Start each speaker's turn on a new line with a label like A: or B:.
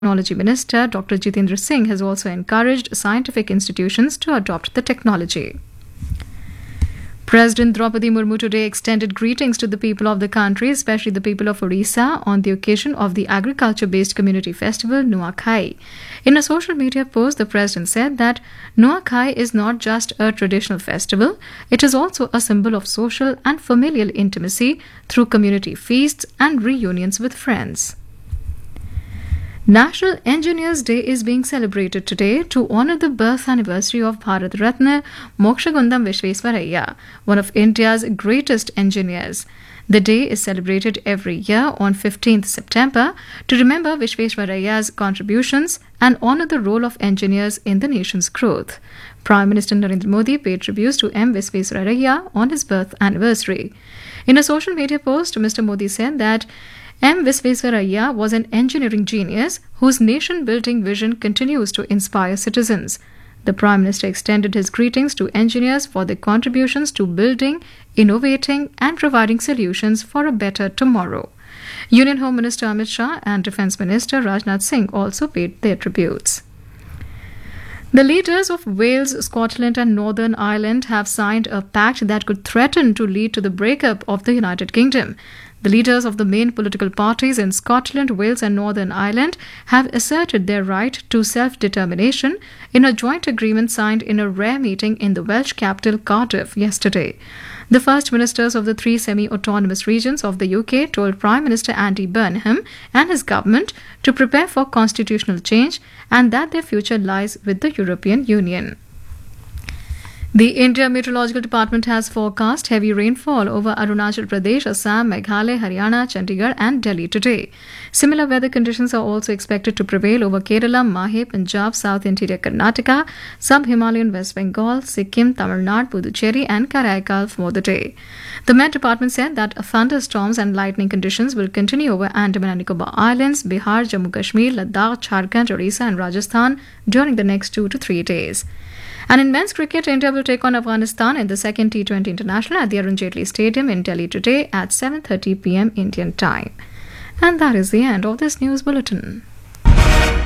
A: Technology Minister Dr. Jitendra Singh has also encouraged scientific institutions to adopt the technology. President Draupadi Murmu today extended greetings to the people of the country, especially the people of Orissa, on the occasion of the agriculture-based community festival Nuakhai. In a social media post, the president said that Nuakhai is not just a traditional festival, it is also a symbol of social and familial intimacy through community feasts and reunions with friends. National Engineers Day is being celebrated today to honor the birth anniversary of Bharat Ratna Mokshagundam Vishvesvaraya, one of India's greatest engineers. The day is celebrated every year on 15th September to remember Vishvesvaraya's contributions and honor the role of engineers in the nation's growth. Prime Minister Narendra Modi paid tributes to M. Vishvesvaraya on his birth anniversary. In a social media post, Mr. Modi said that M. Visvesvaraya was an engineering genius whose nation-building vision continues to inspire citizens. The Prime Minister extended his greetings to engineers for their contributions to building, innovating and providing solutions for a better tomorrow. Union Home Minister Amit Shah and Defence Minister Rajnath Singh also paid their tributes. The leaders of Wales, Scotland and Northern Ireland have signed a pact that could threaten to lead to the breakup of the United Kingdom. The leaders of the main political parties in Scotland, Wales and Northern Ireland have asserted their right to self-determination in a joint agreement signed in a rare meeting in the Welsh capital Cardiff yesterday. The first ministers of the three semi-autonomous regions of the UK told Prime Minister Andy Burnham and his government to prepare for constitutional change and that their future lies with the European Union. The India Meteorological Department has forecast heavy rainfall over Arunachal Pradesh, Assam, Meghalaya, Haryana, Chandigarh and Delhi today. Similar weather conditions are also expected to prevail over Kerala, Mahe, Punjab, South Interior Karnataka, Sub-Himalayan West Bengal, Sikkim, Tamil Nadu, Puducherry and Karaikal for the day. The Met Department said that thunderstorms and lightning conditions will continue over Andaman and Nicobar Islands, Bihar, Jammu Kashmir, Ladakh, Jharkhand, Orissa and Rajasthan during the next 2 to 3 days. And in men's cricket, India will take on Afghanistan in the second T20 International at the Arun Jaitley Stadium in Delhi today at 7:30 p.m. Indian time. And that is the end of this news bulletin.